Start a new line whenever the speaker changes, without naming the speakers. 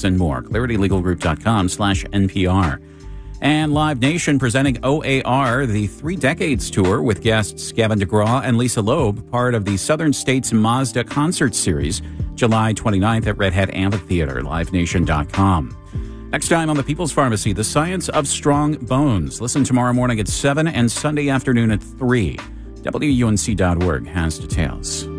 and more. ClarityLegalGroup.com/NPR. And Live Nation presenting OAR, the 3 Decades Tour with guests Gavin DeGraw and Lisa Loeb, part of the Southern States Mazda Concert Series, July 29th at Red Hat Amphitheater, livenation.com. Next time on The People's Pharmacy, the science of strong bones. Listen tomorrow morning at 7 and Sunday afternoon at 3. WUNC.org has details.